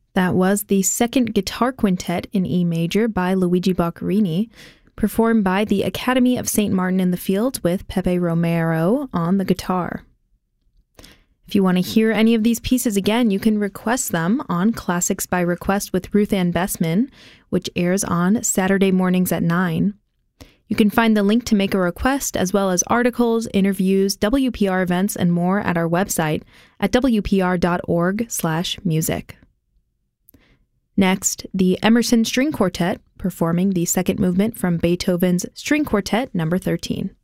That was the second guitar quintet in E major by Luigi Boccherini, performed by the Academy of St. Martin in the Fields with Pepe Romero on the guitar. If you want to hear any of these pieces again, you can request them on Classics by Request with Ruth Ann Bessman, which airs on Saturday mornings at 9. You can find the link to make a request, as well as articles, interviews, WPR events, and more at our website at wpr.org/music. Next, the Emerson String Quartet, performing the second movement from Beethoven's String Quartet No. 13.